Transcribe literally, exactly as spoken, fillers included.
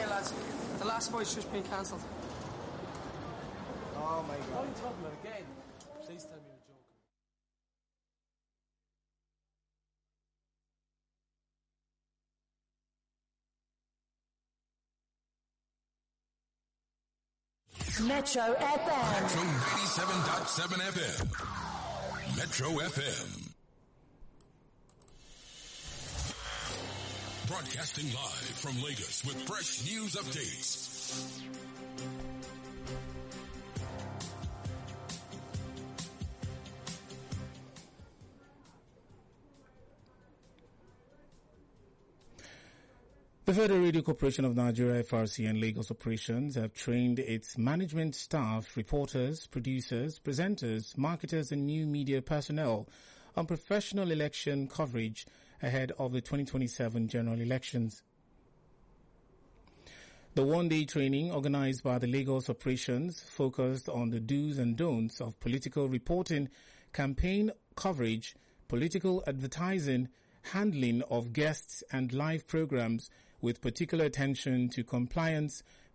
lads. The last fight's just been cancelled. Oh my God. What are you talking about again? Please tell me you're joking. Metro F M. Metro ninety-seven point seven F M. Metro F M. Broadcasting live from Lagos with fresh news updates. The Federal Radio Corporation of Nigeria, F R C, and Lagos operations have trained its management staff, reporters, producers, presenters, marketers, and new media personnel on professional election coverage ahead of the twenty twenty-seven general elections. The one-day training organized by the Lagos operations focused on the do's and don'ts of political reporting, campaign coverage, political advertising, handling of guests and live programs, with particular attention to compliance